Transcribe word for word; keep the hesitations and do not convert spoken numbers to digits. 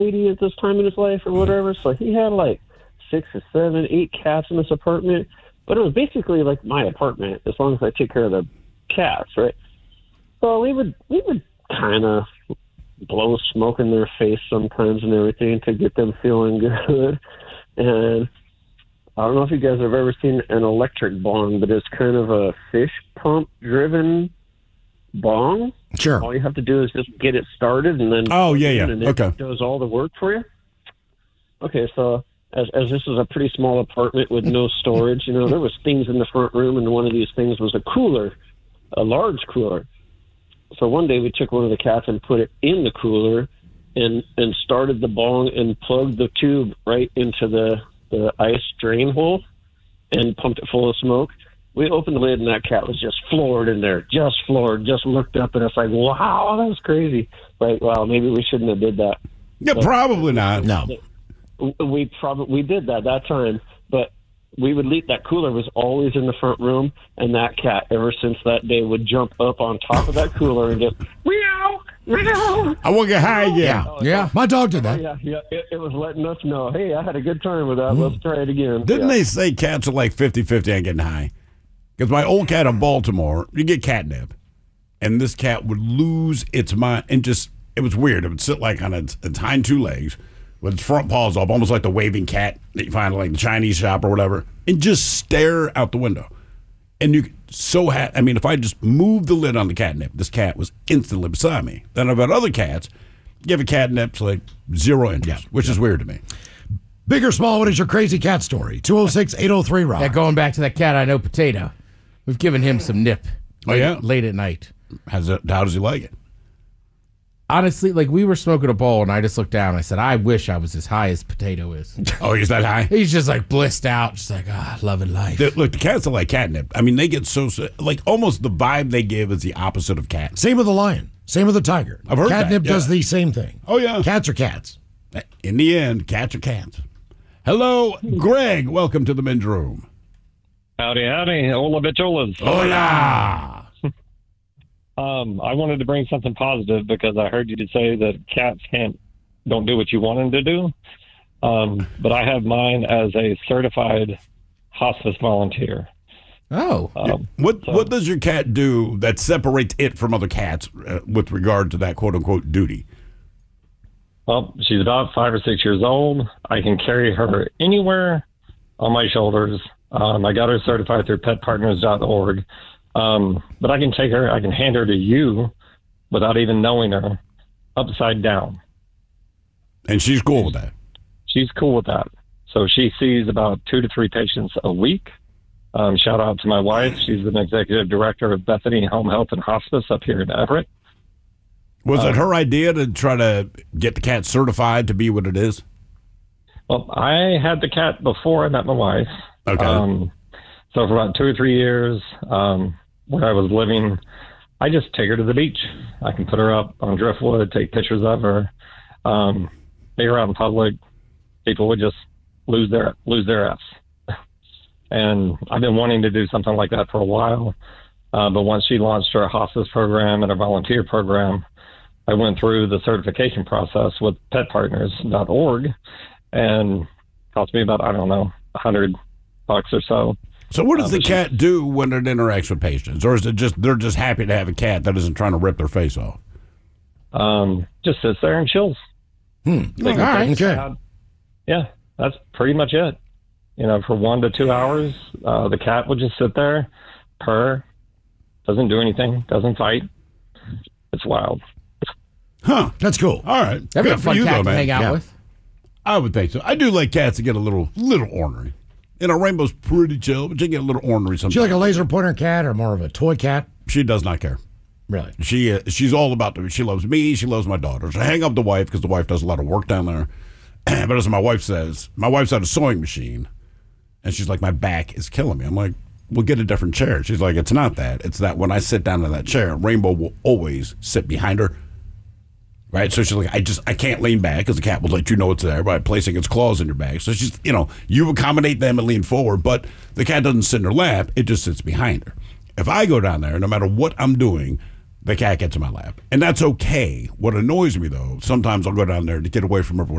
eighty at this time in his life or whatever. So he had like six or seven, eight cats in this apartment. But it was basically like my apartment as long as I took care of the cats, right? So we would we would kind of blow smoke in their face sometimes and everything to get them feeling good. And I don't know if you guys have ever seen an electric bong, but it's kind of a fish pump driven bong. Sure. All you have to do is just get it started, and then oh yeah, yeah, and it okay, does all the work for you. Okay, so as as this is a pretty small apartment with no storage, you know, there was things in the front room, and one of these things was a cooler, a large cooler. So one day we took one of the cats and put it in the cooler, and and started the bong and plugged the tube right into the the ice drain hole, and pumped it full of smoke. We opened the lid, and that cat was just floored in there, just floored, just looked up, and it's like, wow, that was crazy. Like, wow, maybe we shouldn't have did that. Yeah, but probably not. No. We probably we did that that time, but we would leave. That cooler was always in the front room, and that cat, ever since that day, would jump up on top of that cooler and just, meow, meow. I want to get high again. Yeah, Oh, yeah. My dog did that. Yeah, yeah. It, it was letting us know, hey, I had a good time with that. Let's try it again. Didn't yeah. they say cats are like fifty-fifty on getting high? Because my old cat in Baltimore, you get catnip, and this cat would lose its mind and just, it was weird. It would sit like on its, its hind two legs with its front paws up, almost like the waving cat that you find in like the Chinese shop or whatever, and just stare out the window. And you so ha- I mean, if I just moved the lid on the catnip, this cat was instantly beside me. Then I've had other cats give a catnip to like zero interest, yeah. which yeah. is weird to me. Big or small, what is your crazy cat story? two oh six, eight oh three, Rock. Yeah, going back to that cat I know, Potato. We've given him some nip. Oh, yeah? Late at night. How's it, how does he like it? Honestly, like, we were smoking a bowl, and I just looked down, and I said, I wish I was as high as Potato is. Oh, he's that high? He's just, like, blissed out, just like, ah, loving life. The, look, the cats are like catnip. I mean, they get so, like, almost the vibe they give is the opposite of cat. Same with the lion. Same with the tiger. I've heard Catnip that, yeah. does the same thing. Oh, yeah. Cats are cats. In the end, cats are cats. Hello, Greg. Welcome to the men's room. Howdy, howdy. Hola, bicholas. Hola. um, I wanted to bring something positive because I heard you say that cats can't, don't do what you want them to do. Um, but I have mine as a certified hospice volunteer. Oh. Um, what so, what does your cat do that separates it from other cats uh, with regard to that quote-unquote duty? Well, she's about five or six years old. I can carry her anywhere on my shoulders. Um, I got her certified through pet partners dot org. Um, but I can take her, I can hand her to you without even knowing her, upside down. And she's cool with that? She's cool with that. So she sees about two to three patients a week. Um, shout out to my wife. She's an executive director of Bethany Home Health and Hospice up here in Everett. Was um, it her idea to try to get the cat certified to be what it is? Well, I had the cat before I met my wife. Okay. Um, so for about two or three years, um, where I was living, I just take her to the beach. I can put her up on driftwood, take pictures of her, um, take her out in public. People would just lose their lose their F's. And I've been wanting to do something like that for a while. Uh, but once she launched her hospice program and her volunteer program, I went through the certification process with pet partners dot org, and it cost me about, I don't know, a hundred bucks or so. So what does uh, the cat do when it interacts with patients? Or is it just they're just happy to have a cat that isn't trying to rip their face off? Um, just sits there and chills. Hmm. Like, All right. Okay. uh, yeah, that's pretty much it. You know, for one to two hours, uh, the cat would just sit there, purr, doesn't do anything, doesn't fight. It's wild. Huh. That's cool. All right. That'd be Good a for fun you, cat though, to man. hang out Yeah. with. I would think so. I do like cats that get a little little ornery. You know, Rainbow's pretty chill, but she get a little ornery sometimes. Is she like a laser pointer cat or more of a toy cat? She does not care. Really? She uh, she's all about the. She loves me. She loves my daughters. I hang up the wife because the wife does a lot of work down there. But as my wife says, my wife's at a sewing machine, and she's like, my back is killing me. I'm like, we'll get a different chair. She's like, it's not that. It's that when I sit down in that chair, Rainbow will always sit behind her. Right, so she's like, I just I can't lean back because the cat will let you know it's there by placing its claws in your back. So she's, you know, you accommodate them and lean forward, but the cat doesn't sit in her lap; it just sits behind her. If I go down there, no matter what I'm doing, the cat gets in my lap. And that's okay. What annoys me, though, sometimes I'll go down there to get away from everyone